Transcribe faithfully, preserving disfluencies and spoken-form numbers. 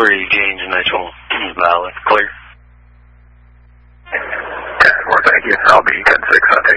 three, James Mitchell, Valley, clear. ten four, thank you. I'll be ten six on